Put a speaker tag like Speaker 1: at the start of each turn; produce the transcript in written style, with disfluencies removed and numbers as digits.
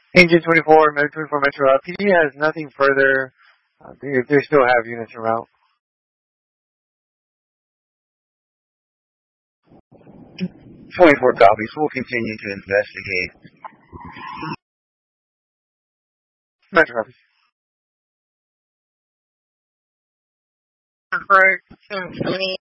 Speaker 1: Agent 24, Metro 24 Metro. PD has nothing further. They still have units en route.
Speaker 2: 24 copies. We'll continue to investigate.
Speaker 1: Metro copies.
Speaker 3: For 720,